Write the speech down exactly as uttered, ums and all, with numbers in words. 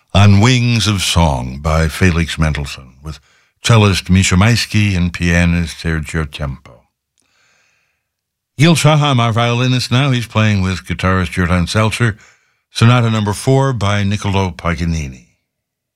On Wings of Song by Felix Mendelssohn, with cellist Misha Maisky and pianist Sergio Tempo. Gil Shaham, our violinist now, he's playing with guitarist Jordan Seltzer, Sonata number four by Niccolo Paganini.